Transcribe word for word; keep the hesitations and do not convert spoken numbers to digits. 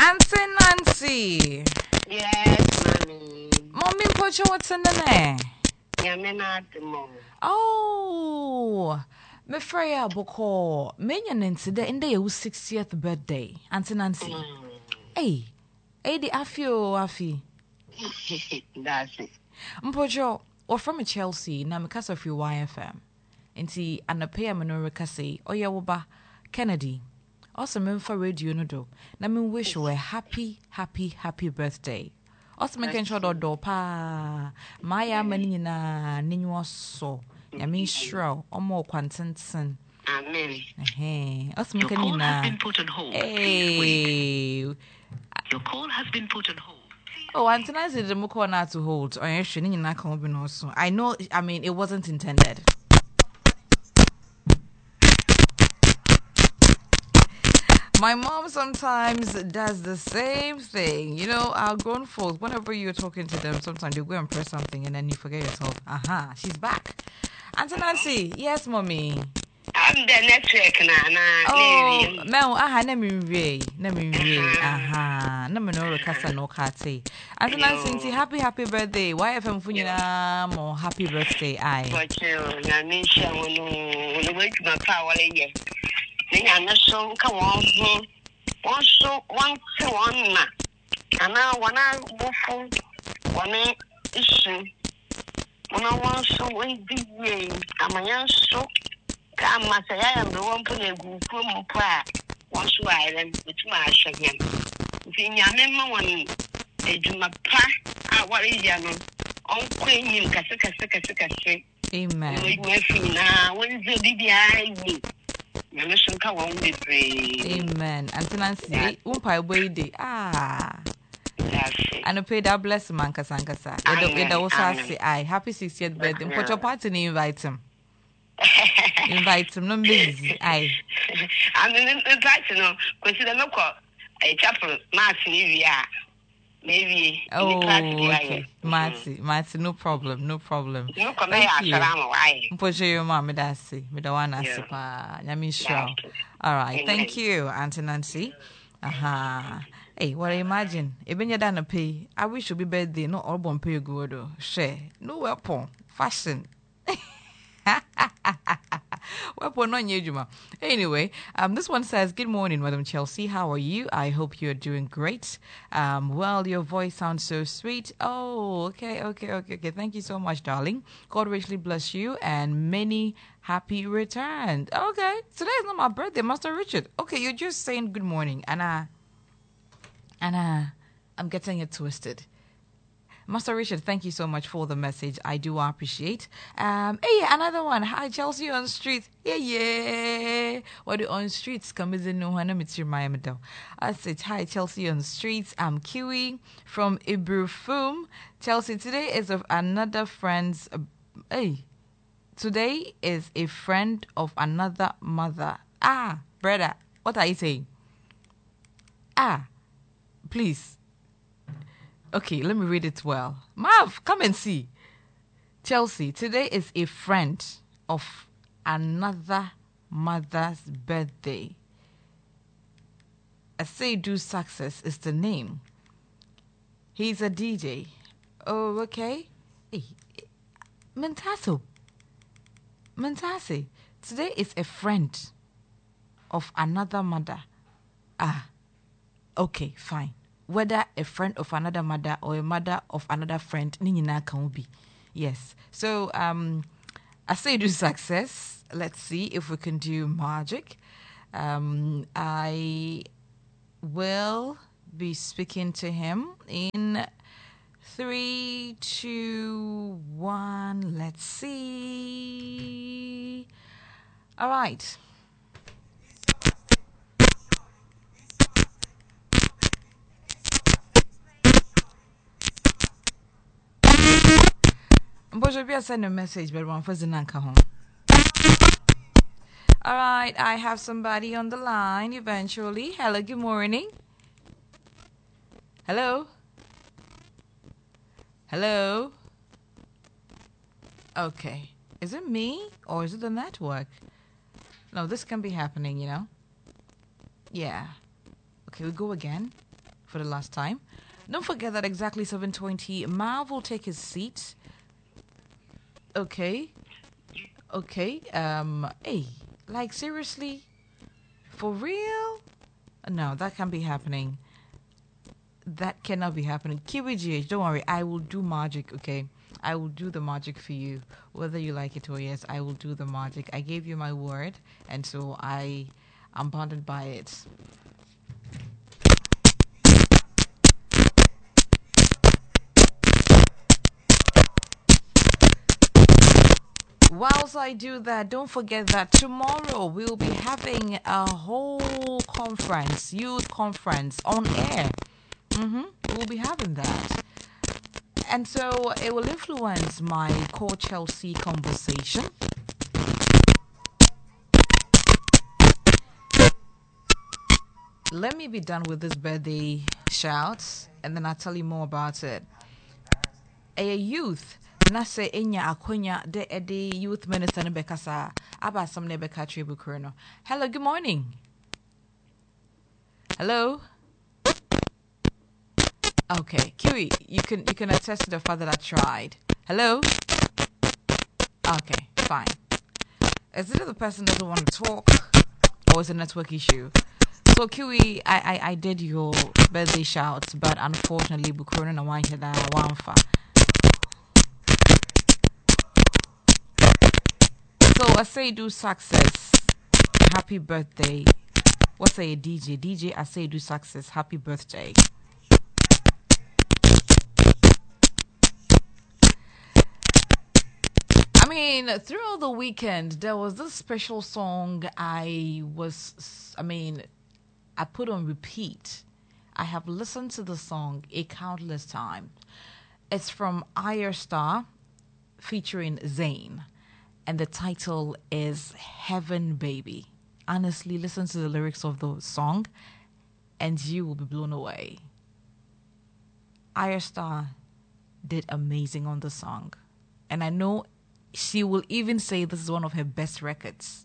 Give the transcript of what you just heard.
Auntie Nancy. Yes, mommy. Mommy, put you what's in the name? Yeah, me not more. Oh, me Freya Boko. Many Nancy, the in the sixtieth birthday. Auntie Nancy. Mm. Hey, hey, the Afio Afi. That's it. Mpojo, or from Chelsea, na me kasa fi Y F M. Nti anapea me no rekase, oye wo ba Kennedy. Also me for radio no do. Na me wish you a happy, happy, happy birthday. Also me ken shodo do pa. Maya mani nyina ninyo so. Ya me shro omo kwantenten. Amen. Eh. Also me ken Your call has nyina. been put on hold. Hey. Your call has been put on hold. Oh, and tonight is the moko na to hold. Oh, yes, you na come be no so. I know. I mean, it wasn't intended. My mom sometimes does the same thing. You know, our grown folks, whenever you're talking to them, sometimes you go and press something and then you forget yourself. Aha, she's back. Auntie Nancy, yes, mommy. I'm the network na na. Oh, no, aha, na mi re, na mi re, aha, na mi no rekasa no kate. Auntie Nancy, happy, happy birthday. Y F M funyina mo happy birthday, I. But you, na me share one no wait my power ye. Then I'm not so come on. One so one to one na. Ana wana bofu wana issue. Wana one so we be ye. Amanya so kama saya am the one put a group from pa. One so island with my shagam. If you nyame one ejuma pa a what is ya no. On queen him kase kase kase kase. Amen. We me fina when the bibi nyame so ka won be pray. Amen. Auntie Nancy, umpa boyde. Ah. That's it. And pay that bless man kasankasa. Yeda yeda also say I happy sixtieth birthday. Put your party and invite him. Invite him, no busy. Aye. I mean, invite you know, consider no call a chapel, Martin, maybe. Oh, okay. Marty, Marty, no problem, no problem. No come here, why? Put your mom, Medasi, Medawana Sipa, Yamisha. All right, thank you, Auntie Nancy. Aha. Hey, what I imagine? Even you done a pay. I wish you be birthday, no all born pay good. Share, no weapon, fashion. Weapon on you, Juma. Anyway, um, this one says, "Good morning, Madam Chelsea. How are you? I hope you're doing great. Um, well, your voice sounds so sweet. Oh, okay, okay, okay, okay. Thank you so much, darling. God richly bless you and many happy returns. Okay, today is not my birthday, Master Richard. Okay, you're just saying good morning, and uh, and uh, I'm getting it twisted." Master Richard, thank you so much for the message. I do appreciate. Um, hey, another one. Hi, Chelsea on street. Yeah, yeah. What the on streets come is in no one. I said, hi, Chelsea on streets. I'm Kiwi from Ibrufum. Chelsea, today is of another friend's. Uh, hey, today is a friend of another mother. Ah, brother, what are you saying? Ah, please. Okay, let me read it well. Marv, come and see. Chelsea, today is a friend of another mother's birthday. Asaidu Success is the name. He's a D J. Oh, okay. Hey, Mentaso. Mentase, today is a friend of another mother. Ah, okay, fine. Whether a friend of another mother or a mother of another friend, ninyina can be. Yes. So, um, I say do success. Let's see if we can do magic. Um, I will be speaking to him in three, two, one. Let's see. All right. Bojo, send a message, but one for Zinanka home. All right, I have somebody on the line eventually. Hello, good morning. Hello? Hello? Okay. Is it me or is it the network? No, this can be happening, you know? Yeah. Okay, we go again. for the last time. Don't forget that exactly seven twenty, Marv will take his seat. Okay. Okay. Um, hey, like seriously? For real? No, that can't be happening. That cannot be happening. Kiwi G H, don't worry. I will do magic, okay? I will do the magic for you. Whether you like it or yes, I will do the magic. I gave you my word, and so I am bounded by it. Whilst I do that, don't forget that tomorrow we will be having a whole conference, youth conference on air. Mm-hmm. We'll be having that. And so it will influence my core Chelsea conversation. Let me be done with this birthday shouts, and then I'll tell you more about it. A youth. Nase enya akonya de ede youth minister ne bekasa aba some ne beka tribu no. Hello, good morning. Hello. Okay, Kiwi, you can you can attest to the fact that I tried. Hello. Okay, fine. Is it that the person doesn't want to talk, or is it a network issue? So Kiwi, I I, I did your birthday shouts, but unfortunately, Bukuro na wanje da wanfa. So I say do success. Happy birthday. What say a D J? D J, I say do success. Happy birthday. I mean, throughout the weekend, there was this special song I was, I mean, I put on repeat. I have listened to the song a countless time. It's from Ayerstar featuring Zayn. And the title is Heaven Baby. Honestly, listen to the lyrics of the song and you will be blown away. Ayerstar did amazing on the song. And I know she will even say this is one of her best records.